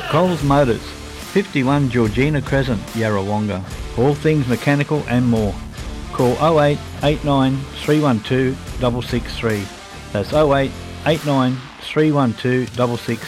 Coles Motors, 51 Georgina Crescent, Yarrawonga. All things mechanical and more. Call 0889 312 663. That's 0889 312 663.